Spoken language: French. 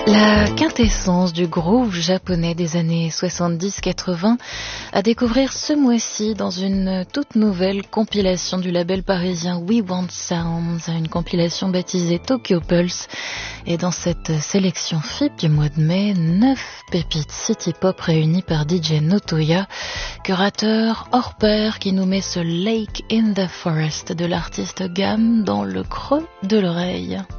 La quintessence du groove japonais des années 70-80 à découvrir ce mois-ci dans une toute nouvelle compilation du label parisien We Want Sounds, une compilation baptisée Tokyo Pulse. Et dans cette sélection FIP du mois de mai, 9 pépites city pop réunies par DJ Notoya, curateur hors pair qui nous met ce Lake in the Forest de l'artiste Gam dans le creux de l'oreille.